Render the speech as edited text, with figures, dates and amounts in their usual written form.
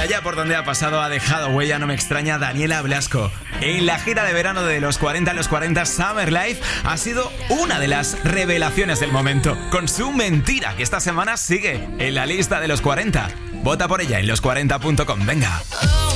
allá por donde ha pasado ha dejado huella, no me extraña, Daniela Blasco. En la gira de verano de los 40 a los 40 Summer Life ha sido una de las revelaciones del momento, con su Mentira, que esta semana sigue en la lista de los 40. Vota por ella en los40.com, venga.